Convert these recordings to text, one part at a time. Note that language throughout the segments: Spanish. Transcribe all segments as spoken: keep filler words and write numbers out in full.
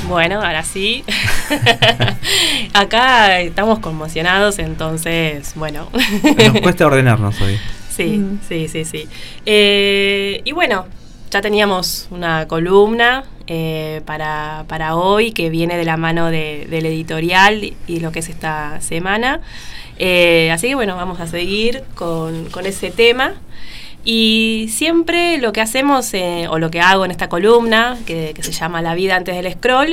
Bueno, ahora sí. Acá estamos conmocionados, entonces, bueno. Nos cuesta ordenarnos hoy. Sí, mm. sí, sí, sí. Eh, y bueno, ya teníamos una columna eh, para, para hoy que viene de la mano de, del editorial y lo que es esta semana. Eh, así que bueno, vamos a seguir con, con ese tema. Y siempre lo que hacemos, eh, o lo que hago en esta columna, que, que se llama La vida antes del scroll,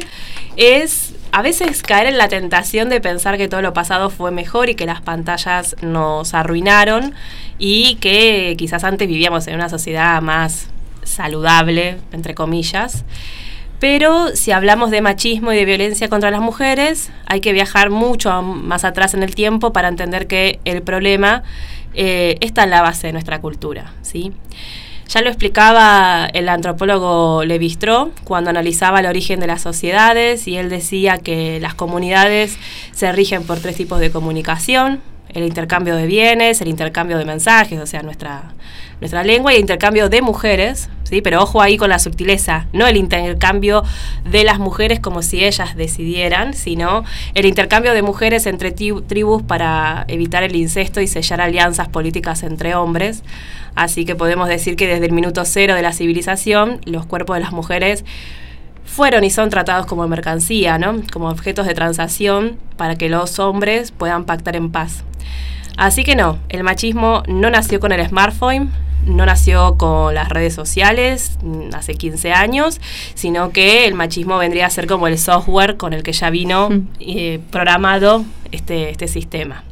es a veces caer en la tentación de pensar que todo lo pasado fue mejor y que las pantallas nos arruinaron y que quizás antes vivíamos en una sociedad más saludable, entre comillas. Pero si hablamos de machismo y de violencia contra las mujeres, hay que viajar mucho más atrás en el tiempo para entender que el problema eh, está en la base de nuestra cultura, ¿sí? Ya lo explicaba el antropólogo Lévi-Strauss cuando analizaba el origen de las sociedades, y él decía que las comunidades se rigen por tres tipos de comunicación: el intercambio de bienes, el intercambio de mensajes, o sea, nuestra, nuestra lengua, y el intercambio de mujeres, ¿sí? Pero ojo ahí con la sutileza, no el intercambio de las mujeres como si ellas decidieran, sino el intercambio de mujeres entre tribus para evitar el incesto y sellar alianzas políticas entre hombres. Así que podemos decir que desde el minuto cero de la civilización, los cuerpos de las mujeres fueron y son tratados como mercancía, ¿no? Como objetos de transacción para que los hombres puedan pactar en paz. Así que no, el machismo no nació con el smartphone, no nació con las redes sociales hace quince años, sino que el machismo vendría a ser como el software con el que ya vino eh, programado este, este sistema.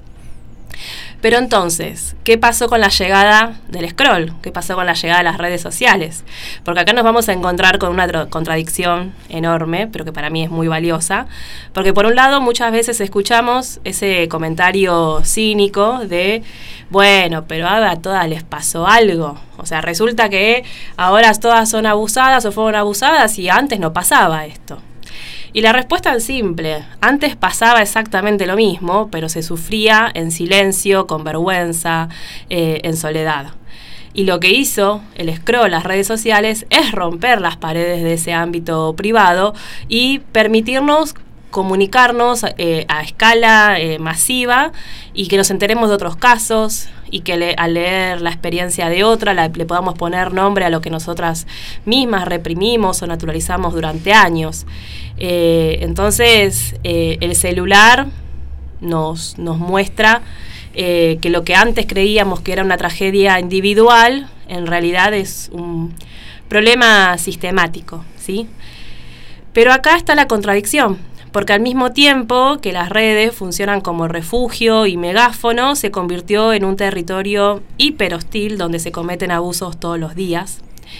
Pero entonces, ¿qué pasó con la llegada del scroll? ¿Qué pasó con la llegada de las redes sociales? Porque acá nos vamos a encontrar con una tro- contradicción enorme, pero que para mí es muy valiosa. Porque por un lado, muchas veces escuchamos ese comentario cínico de, bueno, pero ahora a todas les pasó algo. O sea, resulta que ahora todas son abusadas o fueron abusadas y antes no pasaba esto. Y la respuesta es simple: antes pasaba exactamente lo mismo, pero se sufría en silencio, con vergüenza, eh, en soledad. Y lo que hizo el scroll, las redes sociales, es romper las paredes de ese ámbito privado y permitirnos comunicarnos eh, a escala eh, masiva, y que nos enteremos de otros casos, y que le, al leer la experiencia de otra la, le podamos poner nombre a lo que nosotras mismas reprimimos o naturalizamos durante años. Eh, entonces, eh, el celular nos, nos muestra eh, que lo que antes creíamos que era una tragedia individual, en realidad es un problema sistemático, ¿sí? Pero acá está la contradicción, porque al mismo tiempo que las redes funcionan como refugio y megáfono, se convirtió en un territorio hiperhostil donde se cometen abusos todos los días.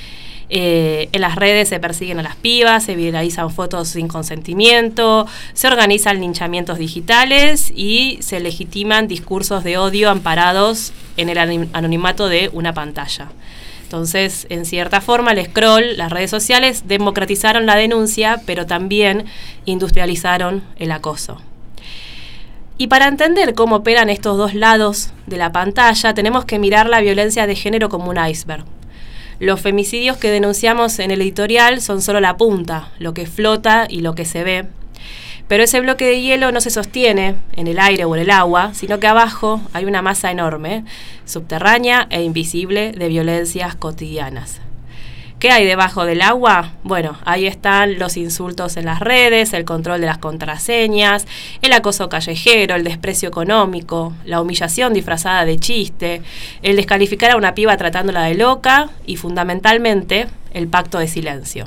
Eh, en las redes se persiguen a las pibas, se viralizan fotos sin consentimiento, se organizan linchamientos digitales y se legitiman discursos de odio amparados en el anonimato de una pantalla. Entonces, en cierta forma, el scroll, las redes sociales, democratizaron la denuncia, pero también industrializaron el acoso. Y para entender cómo operan estos dos lados de la pantalla, tenemos que mirar la violencia de género como un iceberg. Los femicidios que denunciamos en el editorial son solo la punta, lo que flota y lo que se ve. Pero ese bloque de hielo no se sostiene en el aire o en el agua, sino que abajo hay una masa enorme, subterránea e invisible, de violencias cotidianas. ¿Qué hay debajo del agua? Bueno, ahí están los insultos en las redes, el control de las contraseñas, el acoso callejero, el desprecio económico, la humillación disfrazada de chiste, el descalificar a una piba tratándola de loca y, fundamentalmente, el pacto de silencio.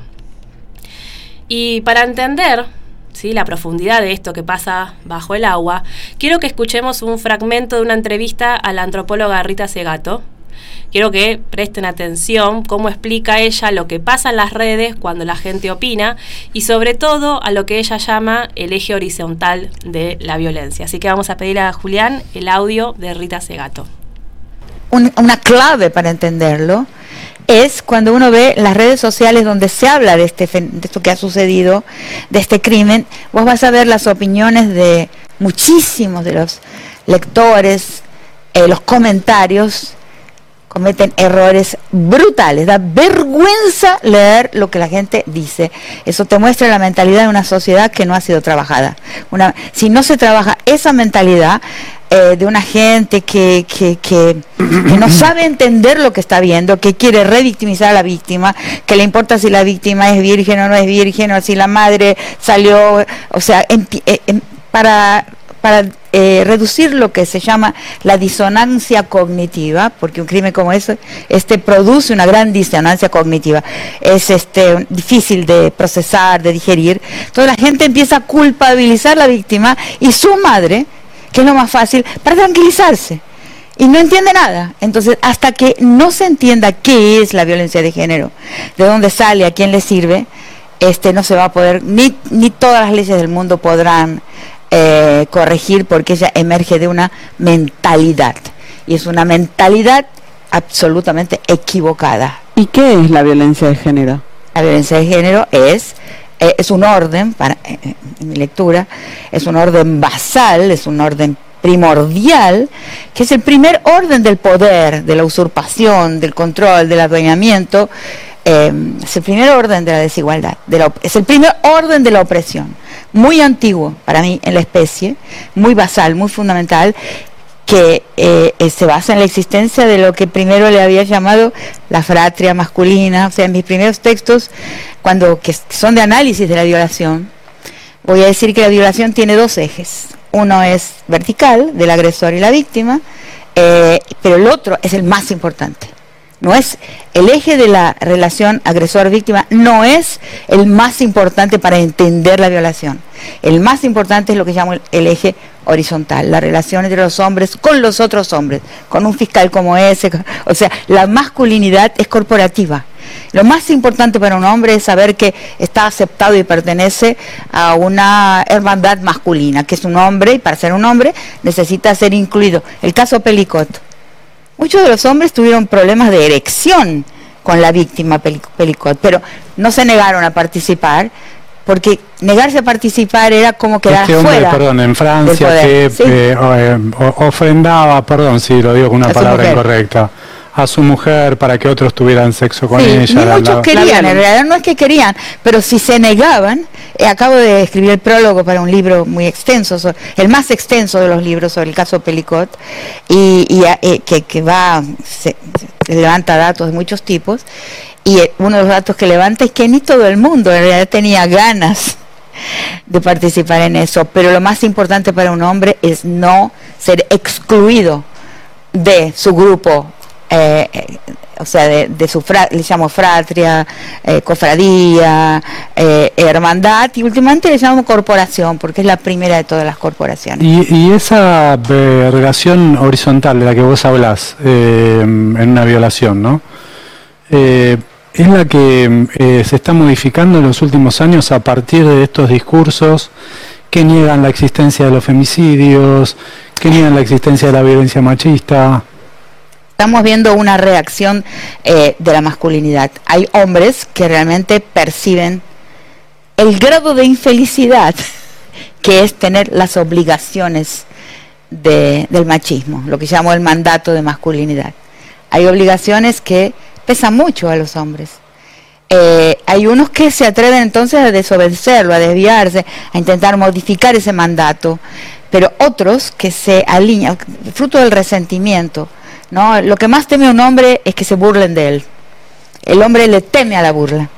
Y para entender, ¿sí?, la profundidad de esto que pasa bajo el agua, quiero que escuchemos un fragmento de una entrevista a la antropóloga Rita Segato. Quiero que presten atención cómo explica ella lo que pasa en las redes cuando la gente opina, y sobre todo a lo que ella llama el eje horizontal de la violencia. Así que vamos a pedir a Julián el audio de Rita Segato. Un, una clave para entenderlo es cuando uno ve las redes sociales donde se habla de, este, de esto que ha sucedido, de este crimen. Vos vas a ver las opiniones de muchísimos de los lectores, eh, los comentarios, cometen errores brutales. Da vergüenza leer lo que la gente dice. Eso te muestra la mentalidad de una sociedad que no ha sido trabajada. Una, si no se trabaja esa mentalidad eh, de una gente que, que, que, que no sabe entender lo que está viendo, que quiere revictimizar a la víctima, que le importa si la víctima es virgen o no es virgen, o si la madre salió, o sea, en, en, para... para eh, reducir lo que se llama la disonancia cognitiva, porque un crimen como ese este produce una gran disonancia cognitiva, es este difícil de procesar, de digerir. Entonces la gente empieza a culpabilizar a la víctima y su madre, que es lo más fácil, para tranquilizarse, y no entiende nada. Entonces, hasta que no se entienda qué es la violencia de género, de dónde sale, a quién le sirve, este no se va a poder, ni, ni todas las leyes del mundo podrán Eh, corregir, porque ella emerge de una mentalidad, y es una mentalidad absolutamente equivocada. ¿Y qué es la violencia de género? La violencia de género es eh, es un orden, para, eh, en mi lectura, es un orden basal, es un orden primordial, que es el primer orden del poder, de la usurpación, del control, del adueñamiento. Eh, es el primer orden de la desigualdad, de la, es el primer orden de la opresión, muy antiguo para mí en la especie, muy basal, muy fundamental, que eh, eh, se basa en la existencia de lo que primero le había llamado la fratria masculina. O sea, en mis primeros textos, cuando que son de análisis de la violación, voy a decir que la violación tiene dos ejes. Uno es vertical, del agresor y la víctima, eh, pero el otro es el más importante. No es el eje de la relación agresor-víctima, no es el más importante para entender la violación. El más importante es lo que llamo el, el eje horizontal, la relación entre los hombres con los otros hombres, con un fiscal como ese. O sea, la masculinidad es corporativa. Lo más importante para un hombre es saber que está aceptado y pertenece a una hermandad masculina, que es un hombre, y para ser un hombre necesita ser incluido. El caso Pelicot. Muchos de los hombres tuvieron problemas de erección con la víctima Pelicot, pero no se negaron a participar, porque negarse a participar era como quedar este hombre, fuera. Perdón, en Francia, que ¿sí? eh, eh, ofrendaba, perdón si lo digo con una a palabra incorrecta, a su mujer para que otros tuvieran sexo con sí, ella. Ni la, muchos la, querían, la, en realidad no es que querían, pero si se negaban, eh, acabo de escribir el prólogo para un libro muy extenso, so, el más extenso de los libros sobre el caso Pelicot, y, y eh, que, que va, se, se levanta datos de muchos tipos, y eh, uno de los datos que levanta es que ni todo el mundo en realidad tenía ganas de participar en eso, pero lo más importante para un hombre es no ser excluido de su grupo. Eh, eh, o sea, de, de su fra le llamo fratria, eh, cofradía, eh, hermandad, y últimamente le llamamos corporación, porque es la primera de todas las corporaciones. Y, y esa eh, relación horizontal de la que vos hablás eh, en una violación, ¿no? Eh, es la que eh, se está modificando en los últimos años a partir de estos discursos que niegan la existencia de los femicidios, que niegan la existencia de la violencia machista. Estamos viendo una reacción eh, de la masculinidad. Hay hombres que realmente perciben el grado de infelicidad que es tener las obligaciones de, del machismo, lo que llamo el mandato de masculinidad. Hay obligaciones que pesan mucho a los hombres. Eh, hay unos que se atreven entonces a desobedecerlo, a desviarse, a intentar modificar ese mandato, pero otros que se alinean, fruto del resentimiento, ¿no? Lo que más teme un hombre es que se burlen de él. El hombre le teme a la burla.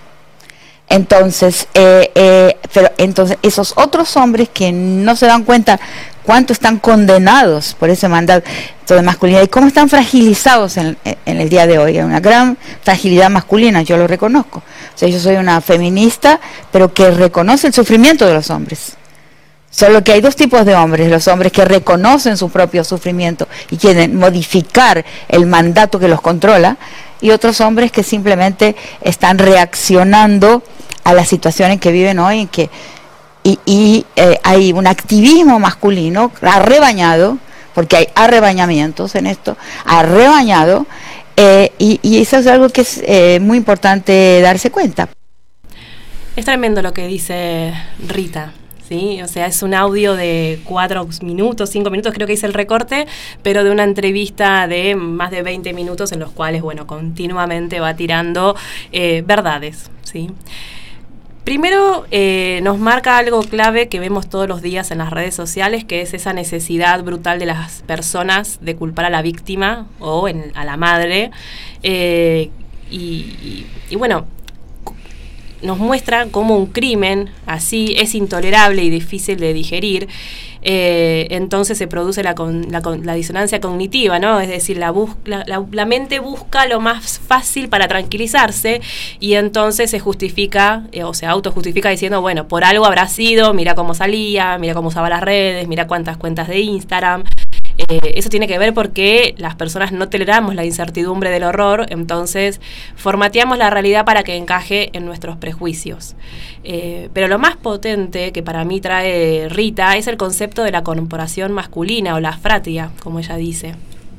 Entonces, eh, eh, pero entonces esos otros hombres que no se dan cuenta cuánto están condenados por ese mandato de masculinidad y cómo están fragilizados en, en el día de hoy. Hay una gran fragilidad masculina, yo lo reconozco. O sea, yo soy una feminista, pero que reconoce el sufrimiento de los hombres. Solo que hay dos tipos de hombres: los hombres que reconocen su propio sufrimiento y quieren modificar el mandato que los controla, y otros hombres que simplemente están reaccionando a la situación en que viven hoy, en que y, y eh, hay un activismo masculino arrebañado, porque hay arrebañamientos en esto, arrebañado, eh, y, y eso es algo que es eh, muy importante darse cuenta. Es tremendo lo que dice Rita. ¿sí? O sea, es un audio de cuatro minutos, cinco minutos, creo que hice el recorte, pero de una entrevista de más de veinte minutos en los cuales, bueno, continuamente va tirando eh, verdades, ¿sí? Primero, eh, nos marca algo clave que vemos todos los días en las redes sociales, que es esa necesidad brutal de las personas de culpar a la víctima o en, a la madre. Eh, y, y, y bueno, nos muestra cómo un crimen así es intolerable y difícil de digerir. Eh, entonces se produce la, con, la, con, la disonancia cognitiva, ¿no? Es decir, la, bus, la, la, la mente busca lo más fácil para tranquilizarse y entonces se justifica eh, o se autojustifica diciendo, bueno, por algo habrá sido, mira cómo salía, mira cómo usaba las redes, mira cuántas cuentas de Instagram. Eh, eso tiene que ver porque las personas no toleramos la incertidumbre del horror, entonces formateamos la realidad para que encaje en nuestros prejuicios. Eh, pero lo más potente que para mí trae Rita es el concepto de la corporación masculina o la fratria, como ella dice.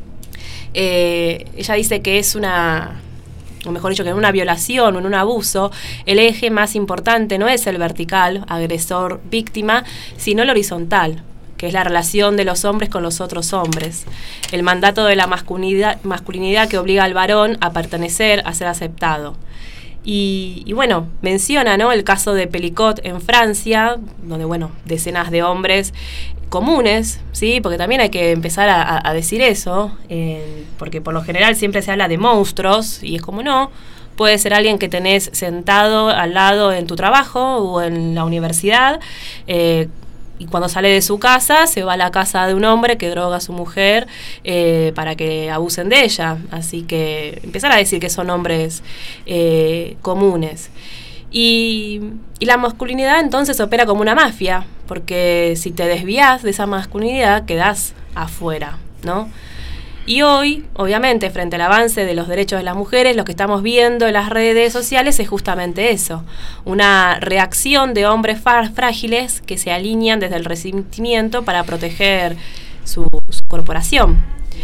Eh, ella dice que es una... o mejor dicho, que en una violación o en un abuso, el eje más importante no es el vertical, agresor-víctima, sino el horizontal, que es la relación de los hombres con los otros hombres. El mandato de la masculinidad, masculinidad que obliga al varón a pertenecer, a ser aceptado. Y, y bueno, menciona, ¿no?, el caso de Pelicot en Francia, donde, bueno, decenas de hombres comunes, ¿sí? Porque también hay que empezar a, a decir eso, eh, porque por lo general siempre se habla de monstruos, y es como no, puede ser alguien que tenés sentado al lado en tu trabajo o en la universidad, eh, y cuando sale de su casa se va a la casa de un hombre que droga a su mujer eh, para que abusen de ella. Así que empezar a decir que son hombres eh, comunes. Y, y la masculinidad entonces opera como una mafia, porque si te desvías de esa masculinidad quedás afuera, ¿no? Y hoy, obviamente, frente al avance de los derechos de las mujeres, lo que estamos viendo en las redes sociales es justamente eso, una reacción de hombres frágiles que se alinean desde el resentimiento para proteger su, su corporación.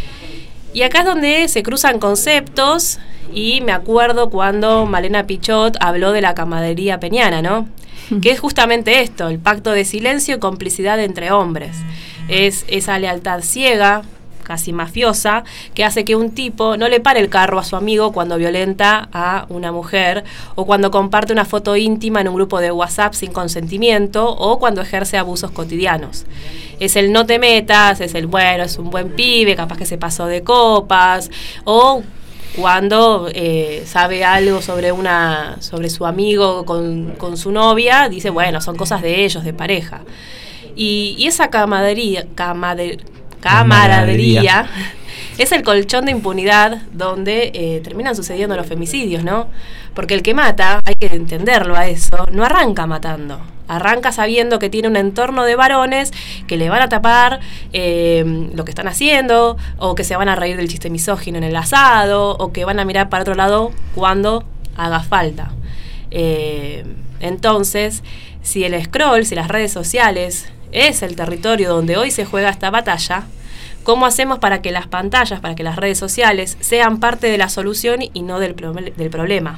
Y acá es donde se cruzan conceptos, y me acuerdo cuando Malena Pichot habló de la camaradería peñana, ¿no? Que es justamente esto, el pacto de silencio y complicidad entre hombres. Es esa lealtad ciega, casi mafiosa, que hace que un tipo no le pare el carro a su amigo cuando violenta a una mujer, o cuando comparte una foto íntima en un grupo de WhatsApp sin consentimiento, o cuando ejerce abusos cotidianos. Es el no te metas, es el bueno, es un buen pibe, capaz que se pasó de copas, o cuando eh, sabe algo sobre una sobre su amigo con, con su novia, dice, bueno, son cosas de ellos, de pareja. Y, y esa camaradería, camaradería camaradería es el colchón de impunidad donde eh, terminan sucediendo los femicidios, ¿no? Porque el que mata, hay que entenderlo a eso, no arranca matando, arranca sabiendo que tiene un entorno de varones que le van a tapar eh, lo que están haciendo, o que se van a reír del chiste misógino en el asado, o que van a mirar para otro lado cuando haga falta. Eh, entonces, si el scroll, si las redes sociales es el territorio donde hoy se juega esta batalla, ¿cómo hacemos para que las pantallas, para que las redes sociales sean parte de la solución y no del, pro- del problema?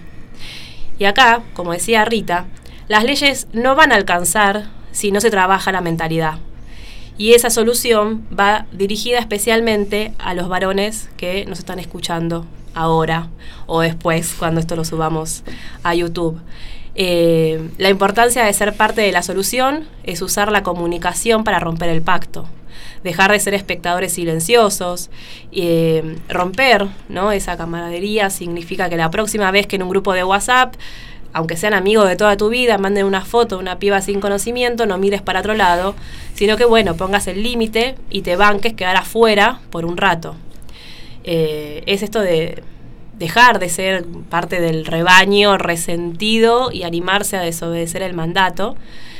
Y acá, como decía Rita, las leyes no van a alcanzar si no se trabaja la mentalidad. Y esa solución va dirigida especialmente a los varones que nos están escuchando ahora o después, cuando esto lo subamos a YouTube. Eh, la importancia de ser parte de la solución es usar la comunicación para romper el pacto, dejar de ser espectadores silenciosos, eh, romper, ¿no?, esa camaradería significa que la próxima vez que en un grupo de WhatsApp, aunque sean amigos de toda tu vida, manden una foto de una piba sin conocimiento, no mires para otro lado, sino que, bueno, pongas el límite y te banques quedar afuera por un rato. Eh, es esto de dejar de ser parte del rebaño resentido y animarse a desobedecer el mandato,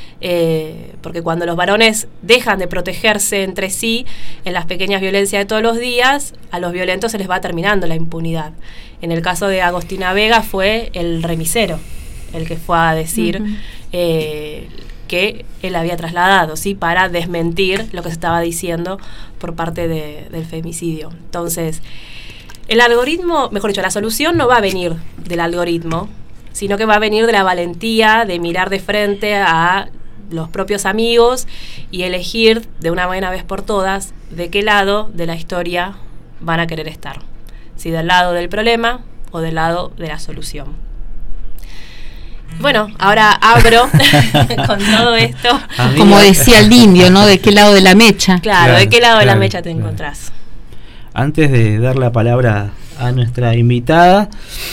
eh, porque cuando los varones dejan de protegerse entre sí en las pequeñas violencias de todos los días, a los violentos se les va terminando la impunidad. En el caso de Agostina Vega fue el remisero el que fue a decir uh-huh. eh, que él había trasladado, ¿sí?, para desmentir lo que se estaba diciendo por parte de, del femicidio. Entonces, el algoritmo, mejor dicho, la solución no va a venir del algoritmo, sino que va a venir de la valentía de mirar de frente a los propios amigos y elegir de una buena vez por todas de qué lado de la historia van a querer estar, si del lado del problema o del lado de la solución. Bueno, ahora abro con todo esto. Amiga. Como decía el indio, ¿no? ¿De qué lado de la mecha? Claro, claro ¿de qué lado claro, de la mecha te claro. encontrás? Antes de dar la palabra a nuestra invitada,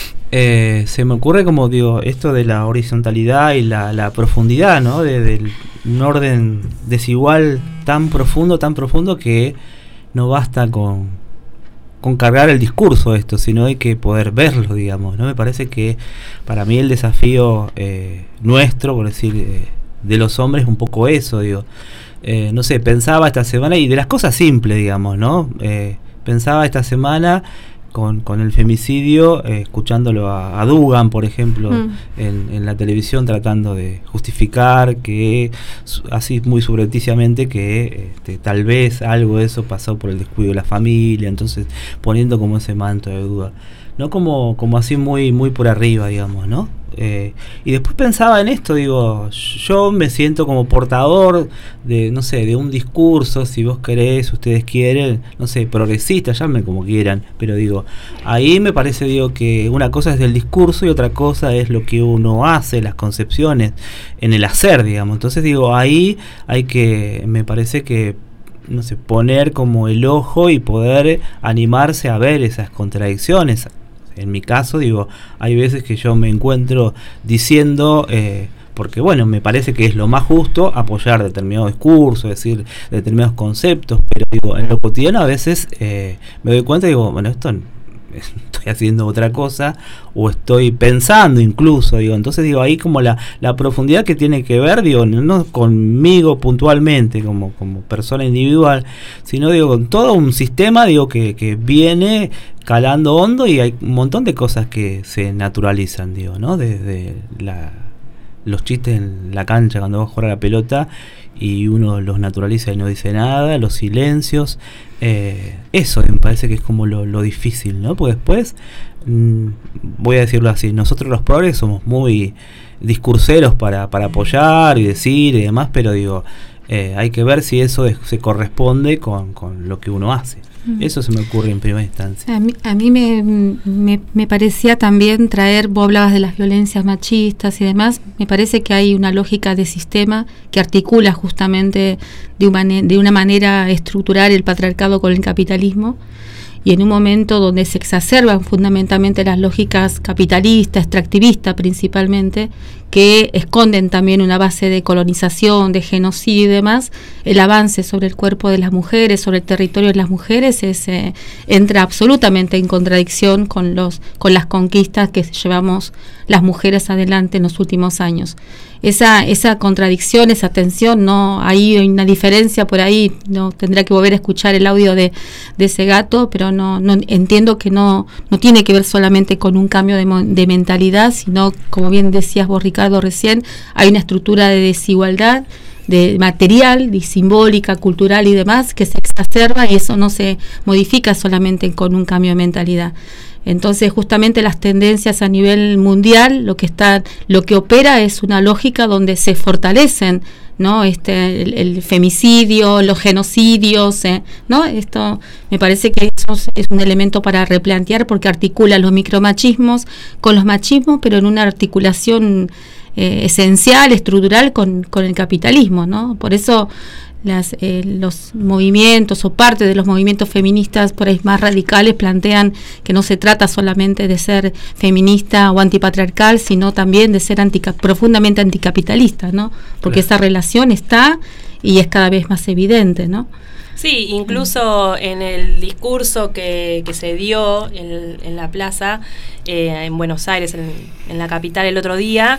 eh, se me ocurre, como digo, esto de la horizontalidad y la, la profundidad, ¿no? De, de un orden desigual tan profundo, tan profundo que no basta con, con cargar el discurso de esto, sino hay que poder verlo, digamos, ¿no? Me parece que para mí el desafío eh, nuestro, por decir, eh, de los hombres es un poco eso, digo. Eh, no sé, pensaba esta semana, y de las cosas simples, digamos, ¿no? Eh, pensaba esta semana con, con el femicidio, eh, escuchándolo a, a Dugan, por ejemplo, mm. en, en la televisión, tratando de justificar que, así muy subrepticiamente, que este, tal vez algo de eso pasó por el descuido de la familia, entonces poniendo como ese manto de duda, no como, como así muy, muy por arriba, digamos, ¿no? Eh, y después pensaba en esto, digo, yo me siento como portador de, no sé, de un discurso, si vos querés, ustedes quieren, no sé, progresista, llamen como quieran, pero digo, ahí me parece, digo, que una cosa es el discurso y otra cosa es lo que uno hace, las concepciones, en el hacer, digamos. Entonces digo, ahí hay que, me parece que, no sé, poner como el ojo y poder animarse a ver esas contradicciones. En mi caso, digo, hay veces que yo me encuentro diciendo, eh, porque bueno, me parece que es lo más justo apoyar determinado discurso, decir determinados conceptos, pero digo, en lo cotidiano a veces eh, me doy cuenta y digo, bueno, esto estoy haciendo otra cosa, o estoy pensando incluso, digo, entonces digo, ahí como la, la profundidad que tiene que ver, digo, no conmigo puntualmente como, como persona individual, sino digo, con todo un sistema, digo, que, que viene calando hondo, y hay un montón de cosas que se naturalizan, digo, ¿no? Desde la, los chistes en la cancha cuando va a jugar a la pelota y uno los naturaliza y no dice nada, los silencios, eh, eso me parece que es como lo, lo difícil, ¿no? Porque después, mmm, voy a decirlo así, nosotros los progres somos muy discurseros para, para apoyar y decir y demás, pero digo, eh, hay que ver si eso es, se corresponde con, con lo que uno hace. Eso se me ocurre en primera instancia. A mí, a mí me, me, me parecía también traer, vos hablabas de las violencias machistas y demás, me parece que hay una lógica de sistema que articula justamente de una, de una manera estructural el patriarcado con el capitalismo, y en un momento donde se exacerban fundamentalmente las lógicas capitalistas, extractivistas principalmente, que esconden también una base de colonización, de genocidio y demás, el avance sobre el cuerpo de las mujeres, sobre el territorio de las mujeres, es, eh, entra absolutamente en contradicción con, los, con las conquistas que llevamos las mujeres adelante en los últimos años. Esa, esa contradicción, esa tensión, no, ahí hay una diferencia por ahí, no tendrá que volver a escuchar el audio de, de ese gato, pero no, no entiendo que no, no tiene que ver solamente con un cambio de, de mentalidad, sino, como bien decías vos, Ricardo, recién, hay una estructura de desigualdad, de material, de simbólica, cultural y demás, que se exacerba, y eso no se modifica solamente con un cambio de mentalidad. Entonces, justamente las tendencias a nivel mundial, lo que está, lo que opera es una lógica donde se fortalecen, ¿no? Este, el, el femicidio, los genocidios, eh, ¿no? Esto me parece que eso es un elemento para replantear, porque articula los micromachismos con los machismos, pero en una articulación eh, esencial, estructural con, con el capitalismo, ¿no? Por eso Las, eh, los movimientos o parte de los movimientos feministas por ahí más radicales plantean que no se trata solamente de ser feminista o antipatriarcal, sino también de ser antica, profundamente anticapitalista, ¿no? Porque claro, esa relación está y es cada vez más evidente, ¿no? Sí, incluso en el discurso que, que se dio en, en la plaza, eh, en Buenos Aires, en, en la capital el otro día,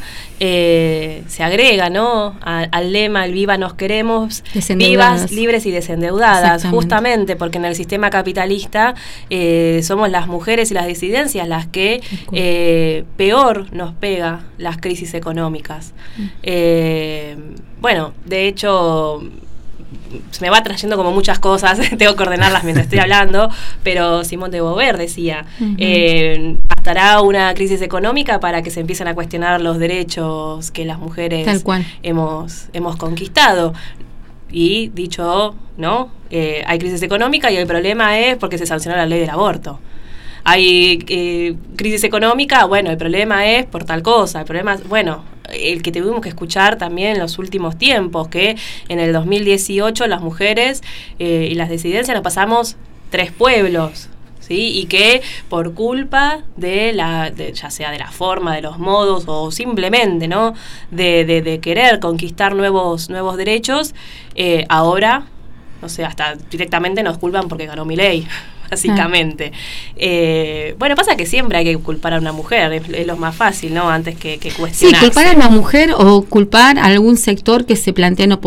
eh, se agrega, ¿no?, a, al lema, el viva nos queremos, vivas, libres y desendeudadas, justamente porque en el sistema capitalista eh, somos las mujeres y las disidencias las que eh, peor nos pega las crisis económicas. Eh, bueno, de hecho, se me va trayendo como muchas cosas, tengo que ordenarlas mientras estoy hablando, pero Simone de Beauvoir decía, uh-huh. eh, bastará una crisis económica para que se empiecen a cuestionar los derechos que las mujeres hemos, hemos conquistado. Y dicho, ¿no? Eh, hay crisis económica y el problema es porque se sancionó la ley del aborto. Hay eh, crisis económica, bueno, el problema es por tal cosa, el problema es, bueno, el que tuvimos que escuchar también en los últimos tiempos, que en el dos mil dieciocho las mujeres eh, y las disidencias nos pasamos tres pueblos, ¿sí? Y que por culpa de la, de, ya sea de la forma, de los modos o simplemente, ¿no? De, de, de querer conquistar nuevos, nuevos derechos, eh, ahora, no sé, hasta directamente nos culpan porque ganó Milei. Básicamente. Ah. Eh, bueno, pasa que siempre hay que culpar a una mujer, es, es lo más fácil, ¿no? Antes que, que cuestionarse. Sí, culpar a una mujer o culpar a algún sector que se plantea en oposición